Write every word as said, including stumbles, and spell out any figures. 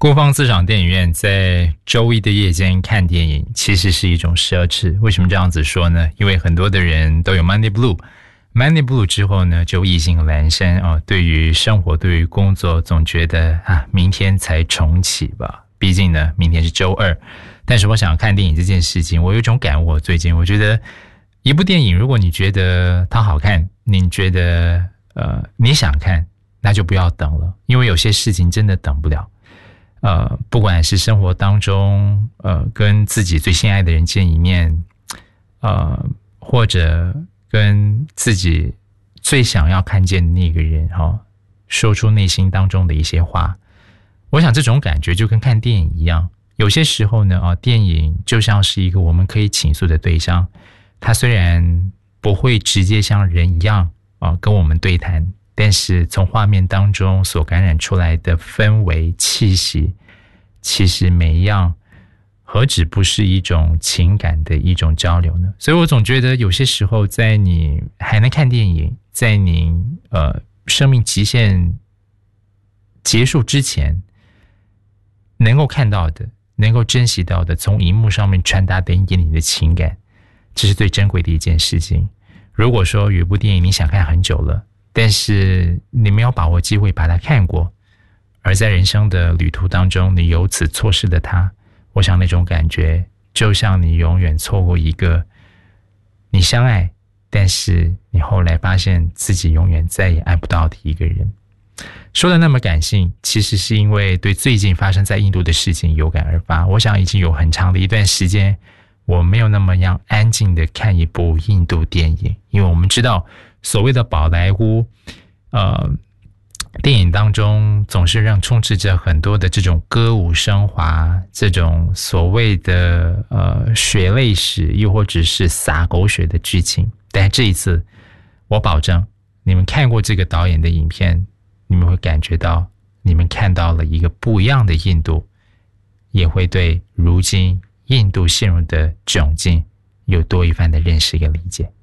孤芳自赏电影院在周一的夜间看电影其实是一种奢侈。为什么这样子说呢？因为很多的人都有 Monday Blue，Monday Blue 之后呢，就意兴阑珊啊、哦。对于生活，对于工作，总觉得啊，明天才重启吧。毕竟呢，明天是周二。但是我想看电影这件事情，我有一种感悟。最近我觉得，一部电影，如果你觉得它好看，你觉得呃你想看，那就不要等了，因为有些事情真的等不了。呃，不管是生活当中，呃，跟自己最心爱的人见一面，呃，或者跟自己最想要看见的那个人，哈、哦，说出内心当中的一些话，我想这种感觉就跟看电影一样。有些时候呢，啊，电影就像是一个我们可以倾诉的对象，它虽然不会直接像人一样啊跟我们对谈。但是从画面当中所感染出来的氛围气息，其实每一样何止不是一种情感的一种交流呢？所以我总觉得有些时候在你还能看电影，在你呃生命极限结束之前能够看到的，能够珍惜到的，从荧幕上面传达给你的情感，这是最珍贵的一件事情。如果说有一部电影你想看很久了，但是你没有把握机会把它看过，而在人生的旅途当中你由此错失了它，我想那种感觉就像你永远错过一个你相爱，但是你后来发现自己永远再也爱不到的一个人。说的那么感性，其实是因为对最近发生在印度的事情有感而发。我想已经有很长的一段时间我没有那么样安静的看一部印度电影，因为我们知道所谓的宝莱坞呃，电影当中总是让充斥着很多的这种歌舞升华，这种所谓的呃血泪史，又或者是洒狗血的剧情。但这一次我保证你们看过这个导演的影片，你们会感觉到你们看到了一个不一样的印度，也会对如今印度陷入的窘境有多一番的认识跟理解。